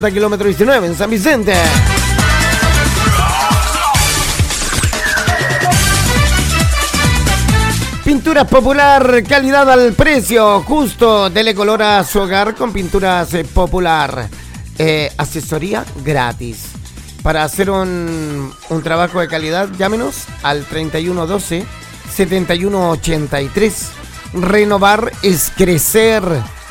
kilómetro 19 en San Vicente. Pinturas Popular, calidad al precio justo. Dele color a su hogar con Pinturas Popular. Asesoría gratis. Para hacer un trabajo de calidad, llámenos al 3112-7183. Renovar es crecer.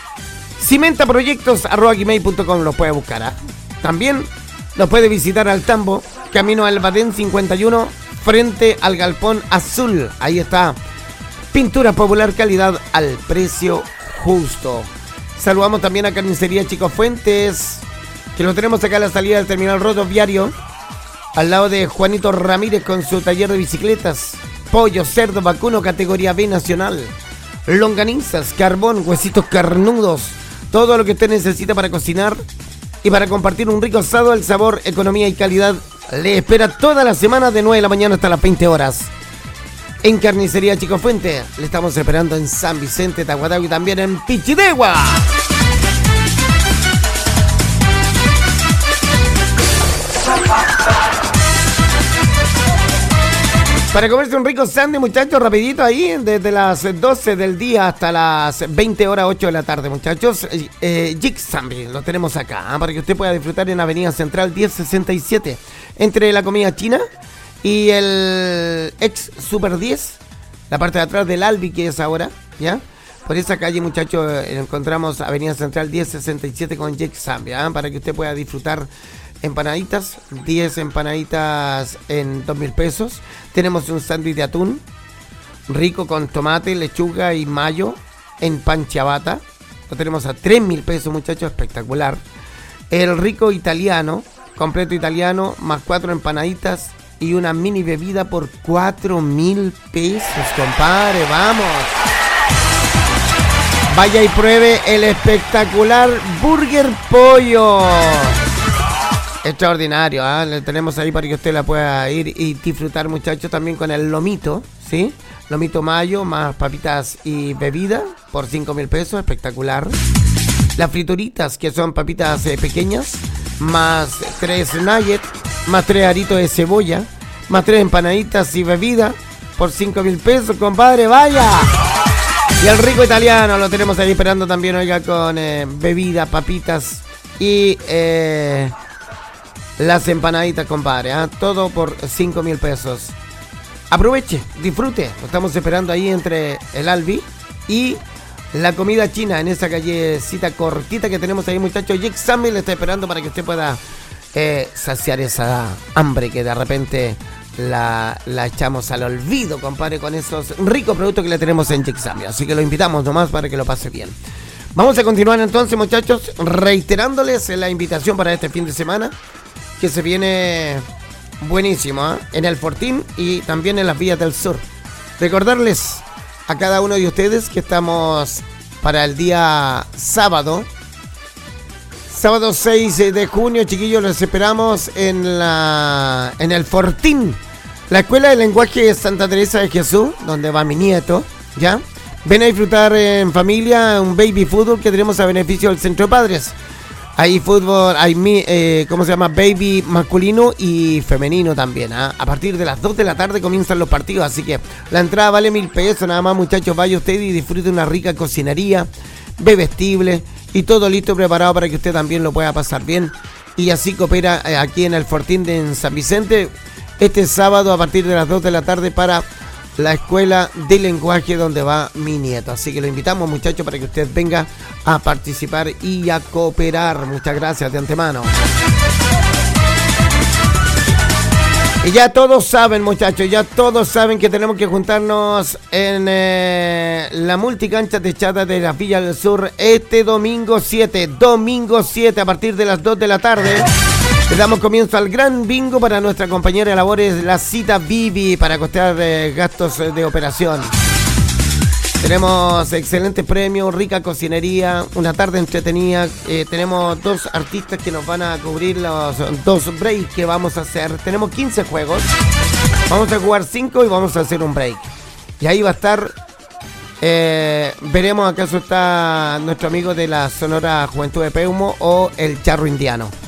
Cimentaproyectos@gmail.com lo puede buscar. ¿Eh? También lo puede visitar al Tambo, camino al Badén 51, frente al Galpón Azul. Ahí está. Pintura Popular, calidad al precio justo. Saludamos también a Carnicería Chico Fuentes, que lo tenemos acá a la salida del terminal rodoviario, al lado de Juanito Ramírez con su taller de bicicletas. Pollo, cerdo, vacuno, categoría B nacional. Longanizas, carbón, huesitos carnudos. Todo lo que usted necesita para cocinar y para compartir un rico asado. El sabor, economía y calidad le espera toda la semana de 9 de la mañana hasta las 20 horas. En Carnicería Chico Fuente le estamos esperando en San Vicente, Tahuatahua y también en Pichidegua. Para comerse un rico sándwich, muchachos, rapidito ahí, desde las 12 del día hasta las 20 horas 8 de la tarde, muchachos. Jig Sandwich lo tenemos acá, para que usted pueda disfrutar en Avenida Central 1067, entre la comida china y el ex Super 10, la parte de atrás del Albi que es ahora, ¿ya? Por esa calle, muchachos, encontramos Avenida Central 1067 con Jig Sandwich, para que usted pueda disfrutar empanaditas, 10 empanaditas en 2.000 pesos. Tenemos un sándwich de atún rico con tomate, lechuga y mayo en pan ciabatta. Lo tenemos a 3.000 pesos, muchachos, espectacular. El rico italiano, completo italiano, más 4 empanaditas y una mini bebida por 4.000 pesos, compadre, vamos. Vaya y pruebe el espectacular Burger Pollo. Extraordinario, ¿eh? Le tenemos ahí para que usted la pueda ir y disfrutar, muchachos, también con el lomito, ¿sí? Lomito mayo, más papitas y bebida por 5.000 pesos, espectacular. Las frituritas, que son papitas pequeñas, más 3 nuggets, más 3 aritos de cebolla, más 3 empanaditas y bebida por 5.000 pesos, compadre, vaya. Y el rico italiano lo tenemos ahí esperando también, oiga, con bebida, papitas y las empanaditas, compadre, ¿eh? Todo por 5.000 pesos. Aproveche, disfrute. Lo estamos esperando ahí entre el Albi y la comida china, en esa callecita cortita que tenemos ahí, muchachos. Jig Sandwich le está esperando para que usted pueda saciar esa hambre que de repente la echamos al olvido, compadre, con esos ricos productos que le tenemos en Jig Sandwich. Así que lo invitamos nomás para que lo pase bien. Vamos a continuar entonces, muchachos, reiterándoles la invitación para este fin de semana, que se viene buenísimo, ¿eh? En el Fortín y también en las vías del sur. Recordarles a cada uno de ustedes que estamos para el día sábado 6 de junio, chiquillos, los esperamos en el Fortín, la Escuela de Lenguaje de Santa Teresa de Jesús, donde va mi nieto, ¿ya? Ven a disfrutar en familia un baby fútbol que tenemos a beneficio del Centro de Padres. Hay fútbol, hay baby masculino y femenino también, ¿eh? A partir de las 2 de la tarde comienzan los partidos, así que la entrada vale 1.000 pesos, nada más, muchachos. Vaya usted y disfrute una rica cocinería, bebestible y todo listo, preparado para que usted también lo pueda pasar bien. Y así coopera aquí en el Fortín de San Vicente, este sábado a partir de las 2 de la tarde para la Escuela de Lenguaje donde va mi nieto. Así que lo invitamos, muchachos, para que usted venga a participar y a cooperar. Muchas gracias de antemano. Y ya todos saben, muchachos, ya todos saben que tenemos que juntarnos en la multicancha techada de las Villas del Sur este domingo 7 a partir de las 2 de la tarde. Le damos comienzo al gran bingo para nuestra compañera de labores, la Cita Vivi, para costear gastos de operación. Tenemos excelentes premios, rica cocinería, una tarde entretenida. Tenemos 2 artistas que nos van a cubrir los 2 breaks que vamos a hacer. Tenemos 15 juegos. Vamos a jugar 5 y vamos a hacer un break. Y ahí va a estar Veremos acaso está nuestro amigo de la Sonora Juventud de Peumo o el Charro Indiano.